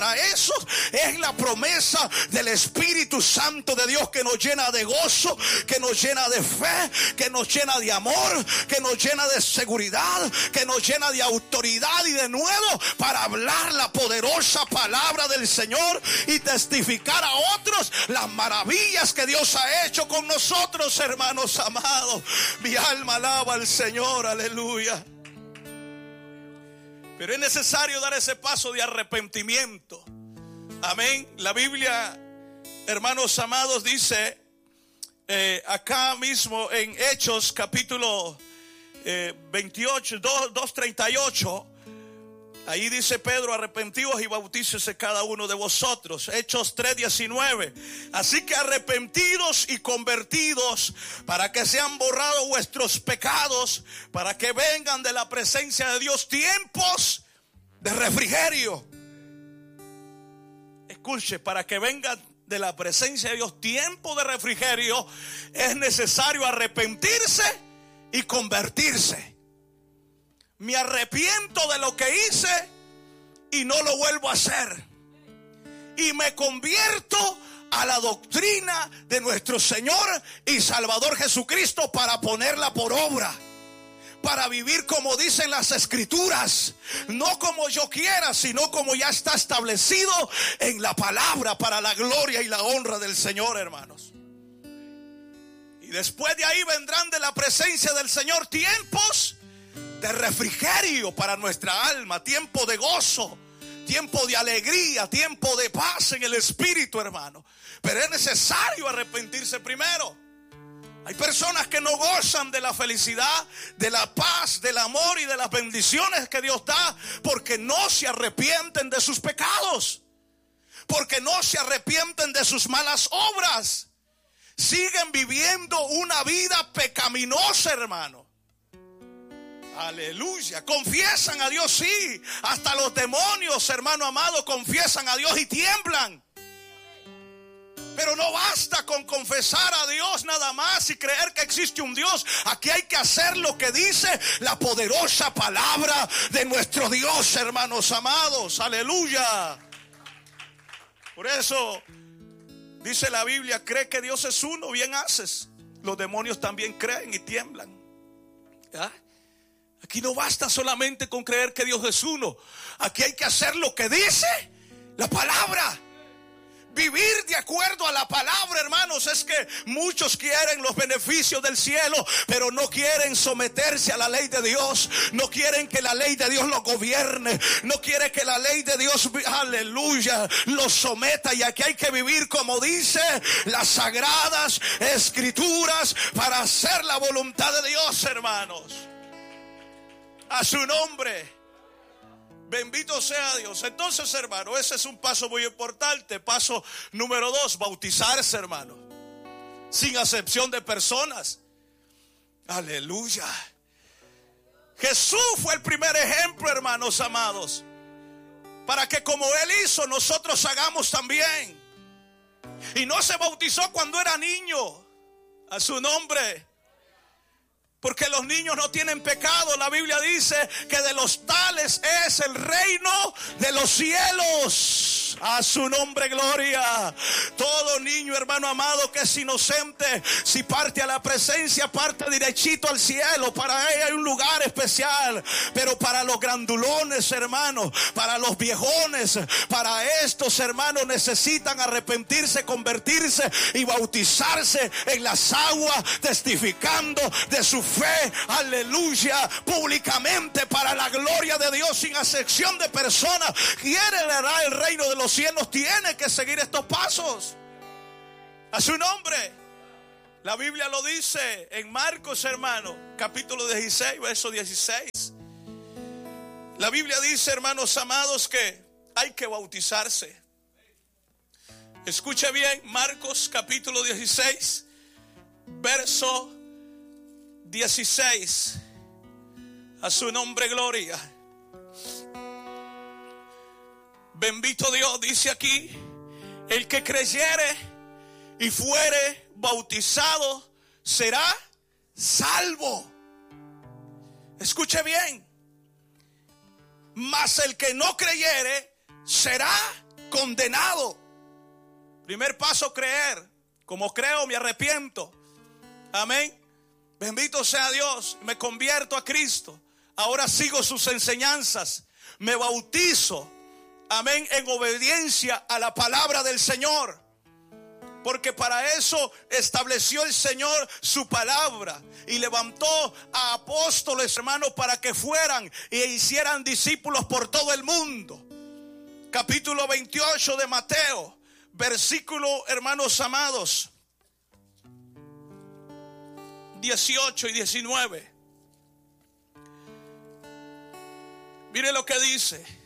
para eso es la promesa del Espíritu Santo de Dios, que nos llena de gozo, que nos llena de fe, que nos llena de amor, que nos llena de seguridad, que nos llena de autoridad y de nuevo para hablar la poderosa palabra del Señor y testificar a otros las maravillas que Dios ha hecho con nosotros, hermanos amados. Mi alma alaba al Señor, aleluya. Pero es necesario dar ese paso de arrepentimiento. Amén. La Biblia, hermanos amados, dice acá mismo en Hechos capítulo 28, 2:38. Ahí dice Pedro: arrepentíos y bautícese cada uno de vosotros. Hechos 3:19. Así que arrepentidos y convertidos, para que sean borrados vuestros pecados, para que vengan de la presencia de Dios tiempos de refrigerio. Escuche, para que vengan de la presencia de Dios tiempo de refrigerio, es necesario arrepentirse y convertirse. Me arrepiento de lo que hice y no lo vuelvo a hacer. Y me convierto a la doctrina de nuestro Señor y Salvador Jesucristo para ponerla por obra. Para vivir como dicen las Escrituras. No como yo quiera, sino como ya está establecido en la palabra, para la gloria y la honra del Señor, hermanos. Y después de ahí vendrán de la presencia del Señor tiempos de refrigerio para nuestra alma, tiempo de gozo, tiempo de alegría, tiempo de paz en el Espíritu, hermano. Pero es necesario arrepentirse primero. Hay personas que no gozan de la felicidad, de la paz, del amor y de las bendiciones que Dios da, porque no se arrepienten de sus pecados, porque no se arrepienten de sus malas obras. Siguen viviendo una vida pecaminosa, hermano. Aleluya. Confiesan a Dios, sí. Hasta los demonios, hermano amado, confiesan a Dios y tiemblan. Pero no basta con confesar a Dios nada más y creer que existe un Dios. Aquí hay que hacer lo que dice la poderosa palabra de nuestro Dios, hermanos amados. Aleluya. Por eso dice la Biblia: cree que Dios es uno, bien haces. Los demonios también creen y tiemblan. ¿Ya? Aquí no basta solamente con creer que Dios es uno. Aquí hay que hacer lo que dice la palabra. Vivir de acuerdo a la palabra, hermanos. Es que muchos quieren los beneficios del cielo, pero no quieren someterse a la ley de Dios. No quieren que la ley de Dios los gobierne. No quieren que la ley de Dios, aleluya, los someta. Y aquí hay que vivir como dice las sagradas Escrituras, para hacer la voluntad de Dios, hermanos. A su nombre. Bendito sea Dios. Entonces, hermano, ese es un paso muy importante. Paso número 2, bautizarse, hermano. Sin acepción de personas. Aleluya. Jesús fue el primer ejemplo, hermanos amados, para que como Él hizo, nosotros hagamos también. Y no se bautizó cuando era niño. A su nombre. Porque los niños no tienen pecado. La Biblia dice que de los tales es el reino de los cielos. A su nombre, gloria. Todo niño, hermano amado, que es inocente, si parte a la presencia, parte derechito al cielo. Para él hay un lugar especial. Pero para los grandulones, hermanos, para los viejones, para estos, hermanos, necesitan arrepentirse, convertirse y bautizarse en las aguas, testificando de su fe, aleluya, públicamente, para la gloria de Dios, sin acepción de personas. Quiere heredar el reino de los cielos, tiene que seguir estos pasos. A su nombre. La Biblia lo dice en Marcos, hermano, capítulo 16, verso 16. La Biblia dice, hermanos amados, que hay que bautizarse. Escuche bien, Marcos capítulo 16, verso 16. A su nombre, gloria. Bendito Dios, dice aquí: el que creyere y fuere bautizado será salvo. Escuche bien. Mas el que no creyere será condenado. Primer paso, creer. Como creo, me arrepiento. Amén. Bendito sea Dios. Me convierto a Cristo. Ahora sigo sus enseñanzas. Me bautizo. Amén. En obediencia a la palabra del Señor. Porque para eso estableció el Señor su palabra. Y levantó a apóstoles, hermanos, para que fueran e hicieran discípulos por todo el mundo. Capítulo 28 de Mateo. Versículo, hermanos amados, 18 y 19. Mire lo que dice.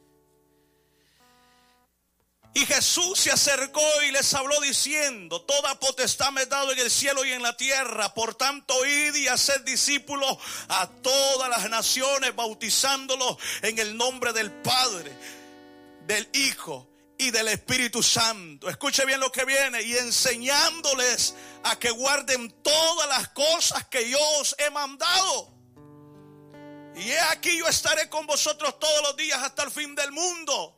Y Jesús se acercó y les habló diciendo: toda potestad me he dado en el cielo y en la tierra. Por tanto, id y haced discípulos a todas las naciones, bautizándolos en el nombre del Padre, del Hijo y del Espíritu Santo. Escuche bien lo que viene. Y enseñándoles a que guarden todas las cosas que yo os he mandado. Y he aquí, yo estaré con vosotros todos los días hasta el fin del mundo.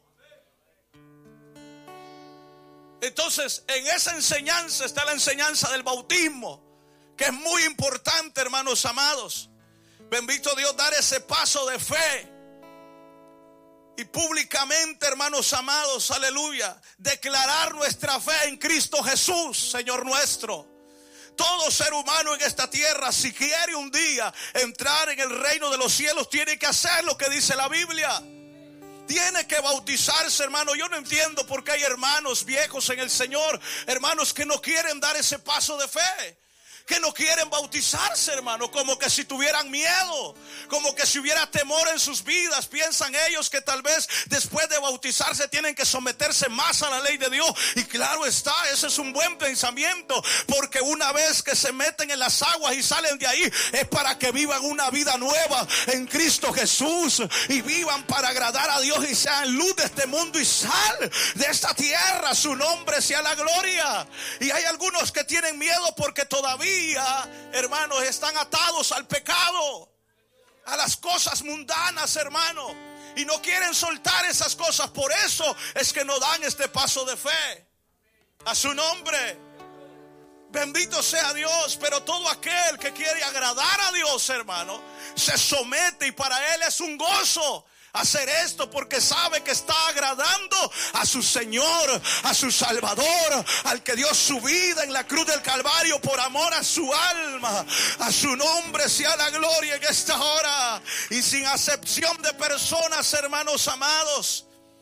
Entonces, en esa enseñanza está la enseñanza del bautismo, que es muy importante, hermanos amados. Bendito Dios, dar ese paso de fe. Y públicamente, hermanos amados, aleluya, declarar nuestra fe en Cristo Jesús, Señor nuestro. Todo ser humano en esta tierra, si quiere un día entrar en el reino de los cielos, tiene que hacer lo que dice la Biblia. Tiene que bautizarse, hermano. Yo no entiendo por qué hay hermanos viejos en el Señor, hermanos que no quieren dar ese paso de fe, que no quieren bautizarse, hermano, como que si tuvieran miedo, como que si hubiera temor en sus vidas. Piensan ellos que tal vez después de bautizarse tienen que someterse más a la ley de Dios. Y claro está, ese es un buen pensamiento, porque una vez que se meten en las aguas y salen de ahí, es para que vivan una vida nueva en Cristo Jesús, y vivan para agradar a Dios y sean luz de este mundo y sal de esta tierra. Su nombre sea la gloria. Y hay algunos que tienen miedo porque todavía, hermanos, están atados al pecado, a las cosas mundanas, hermano, y no quieren soltar esas cosas. Por eso es que no dan este paso de fe. A su nombre, bendito sea Dios. Pero todo aquel que quiere agradar a Dios, hermano, se somete, y para él es un gozo hacer esto, porque sabe que está agradando a su Señor, a su Salvador, al que dio su vida en la cruz del Calvario por amor a su alma. A su nombre sea la gloria en esta hora. Y sin acepción de personas, hermanos amados,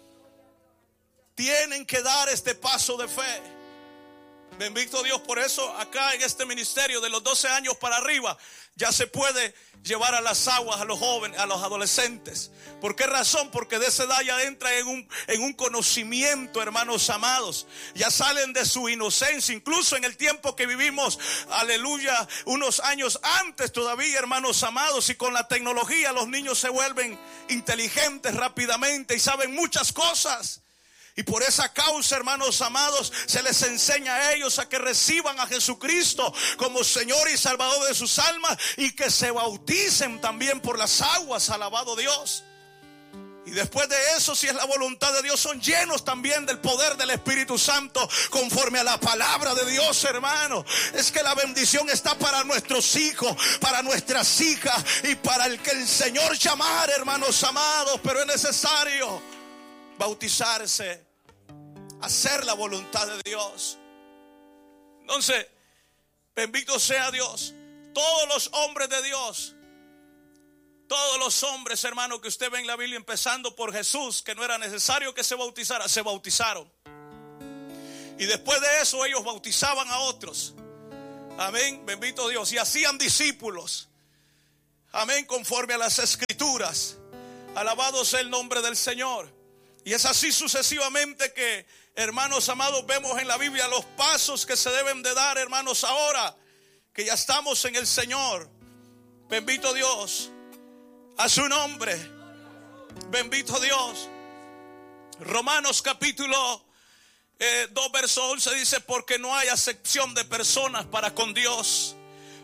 tienen que dar este paso de fe. Bendito Dios. Por eso acá en este ministerio, de los 12 años para arriba, ya se puede llevar a las aguas a los jóvenes, a los adolescentes. ¿Por qué razón? Porque de esa edad ya entran en un conocimiento, hermanos amados. Ya salen de su inocencia. Incluso en el tiempo que vivimos, aleluya, unos años antes todavía, hermanos amados, y con la tecnología los niños se vuelven inteligentes rápidamente y saben muchas cosas. Y por esa causa, hermanos amados, se les enseña a ellos a que reciban a Jesucristo como Señor y Salvador de sus almas, y que se bauticen también por las aguas. Alabado Dios. Y después de eso, si es la voluntad de Dios, son llenos también del poder del Espíritu Santo, conforme a la palabra de Dios, hermano. Es que la bendición está para nuestros hijos, para nuestras hijas, y para el que el Señor llamar, hermanos amados. Pero es necesario bautizarse, hacer la voluntad de Dios. Entonces, bendito sea Dios. Todos los hombres de Dios, todos los hombres, hermano, que usted ve en la Biblia, empezando por Jesús, que no era necesario que se bautizara, se bautizaron. Y después de eso ellos bautizaban a otros. Amén, bendito Dios. Y hacían discípulos. Amén, conforme a las Escrituras. Alabado sea el nombre del Señor. Y es así sucesivamente que, hermanos amados, vemos en la Biblia los pasos que se deben de dar, hermanos, ahora que ya estamos en el Señor. Bendito Dios. A su nombre. Bendito Dios. Romanos capítulo 2 verso 11 dice: porque no hay acepción de personas para con Dios,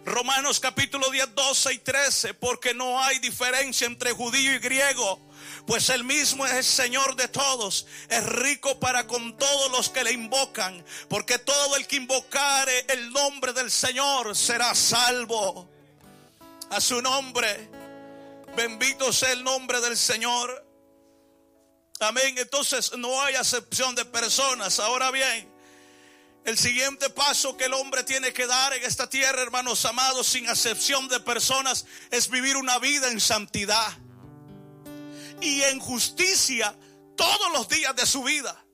Romanos capítulo 10, 12 y 13. Porque no hay diferencia entre judío y griego, pues el mismo es el Señor de todos, es rico para con todos los que le invocan, porque todo el que invocare el nombre del Señor será salvo. A su nombre, bendito sea el nombre del Señor. Amén. Entonces no hay acepción de personas. Ahora bien, el siguiente paso que el hombre tiene que dar en esta tierra, hermanos amados, sin acepción de personas, es vivir una vida en santidad y en justicia todos los días de su vida.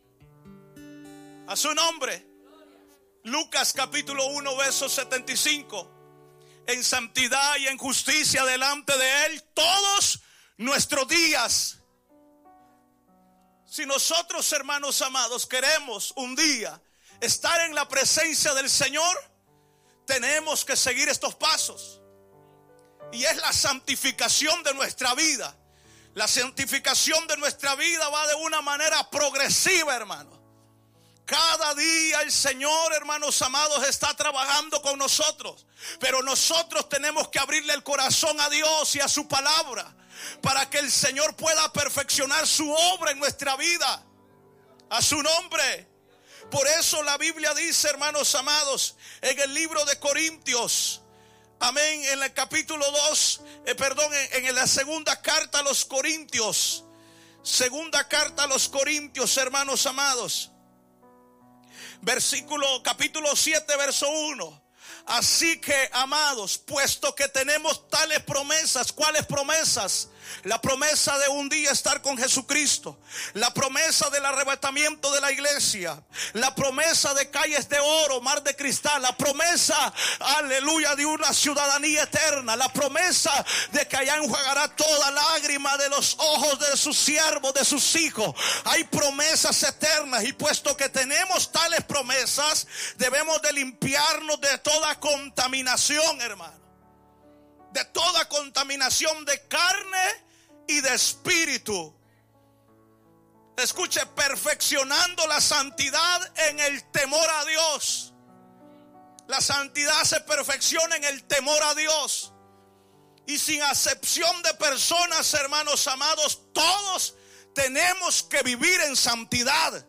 A su nombre. Lucas capítulo 1 verso 75. En santidad y en justicia delante de Él todos nuestros días. Si nosotros, hermanos amados, queremos un día estar en la presencia del Señor, tenemos que seguir estos pasos. Y es la santificación de nuestra vida. La santificación de nuestra vida va de una manera progresiva, hermano. Cada día el Señor, hermanos amados, está trabajando con nosotros. Pero nosotros tenemos que abrirle el corazón a Dios y a su palabra, para que el Señor pueda perfeccionar su obra en nuestra vida. A su nombre. Por eso la Biblia dice, hermanos amados, en el libro de Corintios, amén, en el capítulo 2, en la segunda carta a los Corintios, hermanos amados, capítulo 7, verso 1. Así que, amados, puesto que tenemos tales promesas. ¿Cuáles promesas? La promesa de un día estar con Jesucristo, la promesa del arrebatamiento de la iglesia, la promesa de calles de oro, mar de cristal, la promesa, aleluya, de una ciudadanía eterna, la promesa de que allá enjuagará toda lágrima de los ojos de sus siervos, de sus hijos. Hay promesas eternas, y puesto que tenemos tales promesas, debemos de limpiarnos de toda contaminación, hermano. De toda contaminación de carne y de espíritu. Escuche, perfeccionando la santidad en el temor a Dios. La santidad se perfecciona en el temor a Dios. Y sin acepción de personas, hermanos amados, todos tenemos que vivir en santidad.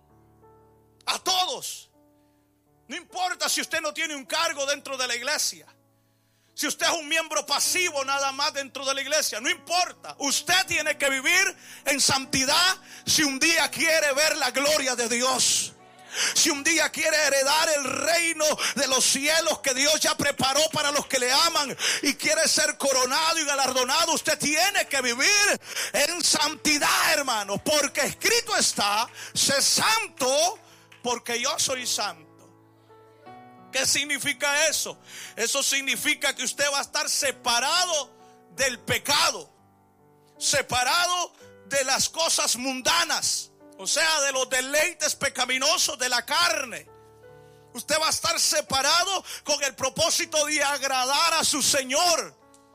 A todos. No importa si usted no tiene un cargo dentro de la iglesia. Si usted es un miembro pasivo nada más dentro de la iglesia, no importa. Usted tiene que vivir en santidad si un día quiere ver la gloria de Dios. Si un día quiere heredar el reino de los cielos que Dios ya preparó para los que le aman y quiere ser coronado y galardonado, usted tiene que vivir en santidad, hermano. Porque escrito está, sé santo porque yo soy santo. ¿Qué significa eso? Eso significa que usted va a estar separado del pecado, separado de las cosas mundanas, o sea, de los deleites pecaminosos de la carne. Usted va a estar separado con el propósito de agradar a su Señor,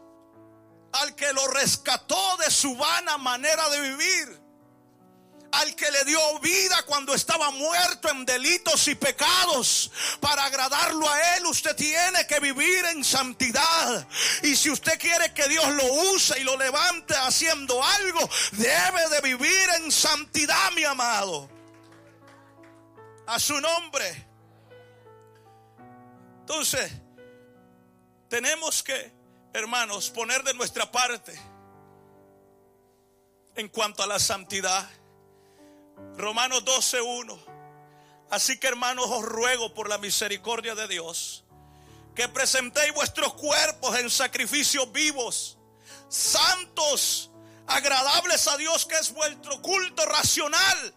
al que lo rescató de su vana manera de vivir, al que le dio vida cuando estaba muerto en delitos y pecados. Para agradarlo a Él, usted tiene que vivir en santidad. Y si usted quiere que Dios lo use y lo levante haciendo algo, debe de vivir en santidad, mi amado. A su nombre. Entonces, tenemos que, hermanos, poner de nuestra parte en cuanto a la santidad. Romanos 12:1. Así que, hermanos, os ruego por la misericordia de Dios que presentéis vuestros cuerpos en sacrificios vivos, santos, agradables a Dios, que es vuestro culto racional.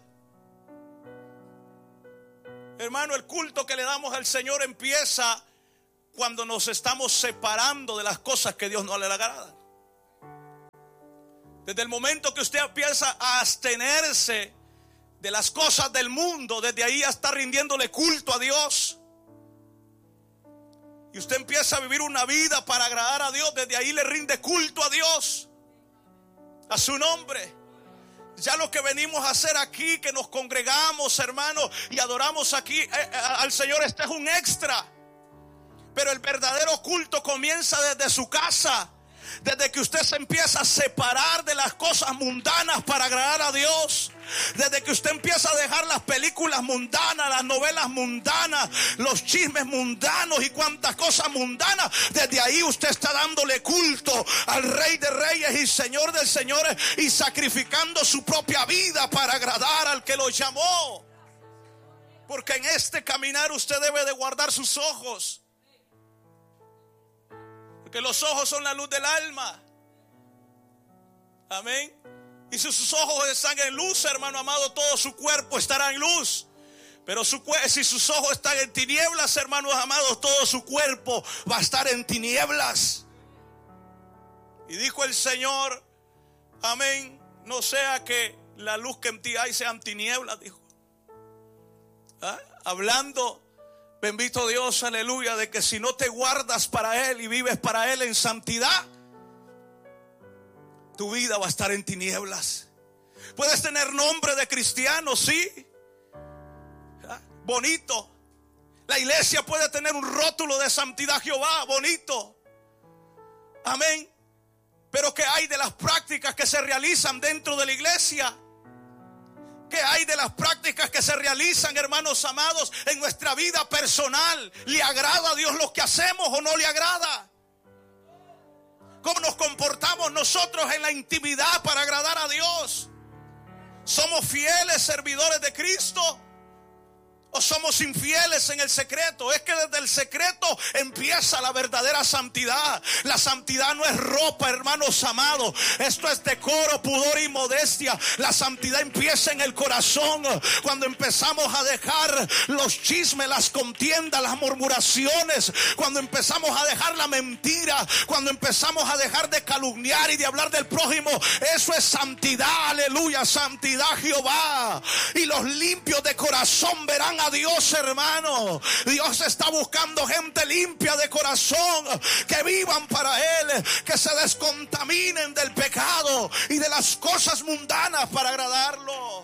Hermano, el culto que le damos al Señor empieza cuando nos estamos separando de las cosas que Dios no le agradan. Desde el momento que usted empieza a abstenerse de las cosas del mundo, desde ahí ya está rindiéndole culto a Dios. Y usted empieza a vivir una vida para agradar a Dios, desde ahí le rinde culto a Dios, a su nombre. Ya lo que venimos a hacer aquí, que nos congregamos, hermanos, y adoramos aquí al Señor, este es un extra. Pero el verdadero culto comienza desde su casa. Desde que usted se empieza a separar de las cosas mundanas para agradar a Dios. Desde que usted empieza a dejar las películas mundanas, las novelas mundanas, los chismes mundanos y cuantas cosas mundanas. Desde ahí usted está dándole culto al Rey de Reyes y Señor de Señores, y sacrificando su propia vida para agradar al que lo llamó. Porque en este caminar usted debe de guardar sus ojos. Porque los ojos son la luz del alma. Amén. Y si sus ojos están en luz, hermano amado, todo su cuerpo estará en luz. Pero si sus ojos están en tinieblas, hermanos amados, todo su cuerpo va a estar en tinieblas. Y dijo el Señor, amén, no sea que la luz que en ti hay sean tinieblas, dijo. Hablando, bendito Dios, aleluya, de que si no te guardas para Él y vives para Él en santidad, tu vida va a estar en tinieblas. Puedes tener nombre de cristiano, sí, bonito. La iglesia puede tener un rótulo de santidad Jehová, bonito, amén. Pero ¿qué hay de las prácticas que se realizan dentro de la iglesia? ¿Qué hay de las prácticas que se realizan, hermanos amados, en nuestra vida personal? ¿Le agrada a Dios lo que hacemos o no le agrada? ¿Cómo nos comportamos nosotros en la intimidad para agradar a Dios? ¿Somos fieles servidores de Cristo o somos infieles en el secreto? Es que desde el secreto empieza la verdadera santidad. La santidad no es ropa, hermanos amados. Esto es decoro, pudor y modestia. La santidad empieza en el corazón, cuando empezamos a dejar los chismes, las contiendas, las murmuraciones, cuando empezamos a dejar la mentira, cuando empezamos a dejar de calumniar y de hablar del prójimo. Eso es santidad, aleluya, santidad Jehová. Y los limpios de corazón verán a Dios, hermano. Dios está buscando gente limpia de corazón, que vivan para Él, que se descontaminen del pecado y de las cosas mundanas para agradarlo.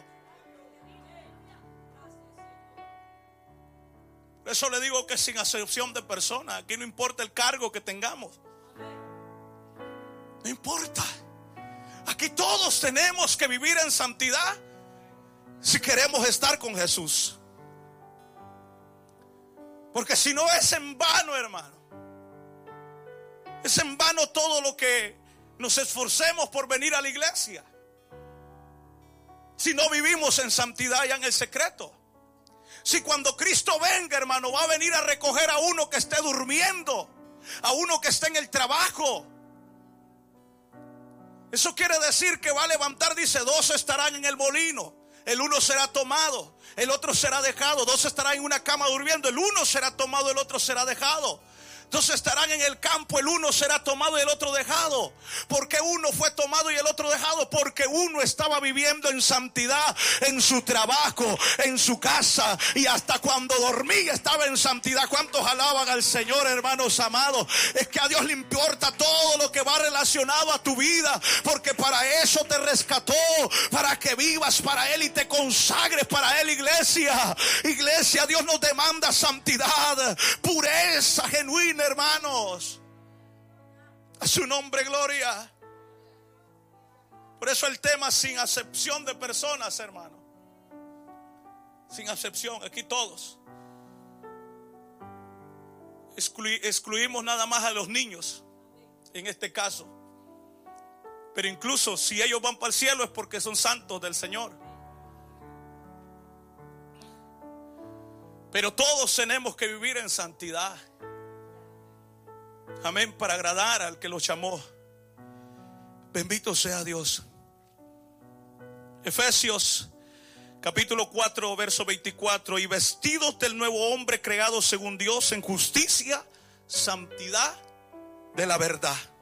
Por eso le digo que sin acepción de persona, aquí no importa el cargo que tengamos, no importa. Aquí todos tenemos que vivir en santidad si queremos estar con Jesús. Porque si no, es en vano, hermano. Es en vano todo lo que nos esforcemos por venir a la iglesia, si no vivimos en santidad ya en el secreto. Si cuando Cristo venga, hermano, va a venir a recoger a uno que esté durmiendo, a uno que esté en el trabajo, eso quiere decir que va a levantar, dice, 2 estarán en el molino, el uno será tomado, el otro será dejado. 2 estarán en una cama durmiendo, el uno será tomado, el otro será dejado. 2 estarán en el campo, el uno será tomado y el otro dejado. ¿Por qué uno fue tomado y el otro dejado? Porque uno estaba viviendo en santidad en su trabajo, en su casa, y hasta cuando dormía estaba en santidad. ¿Cuántos alaban al Señor, hermanos amados? Es que a Dios le importa todo lo que va relacionado a tu vida, porque para eso te rescató, para que vivas para Él y te consagres para Él, iglesia. Iglesia, Dios nos demanda santidad, pureza genuina, hermanos. A su nombre gloria. Por eso el tema sin acepción de personas, hermano. Sin acepción, aquí todos. Excluimos nada más a los niños en este caso. Pero incluso si ellos van para el cielo es porque son santos del Señor. Pero todos tenemos que vivir en santidad. Amén, para agradar al que los llamó. Bendito sea Dios. Efesios capítulo 4 verso 24. Y vestidos del nuevo hombre creado según Dios en justicia, santidad de la verdad.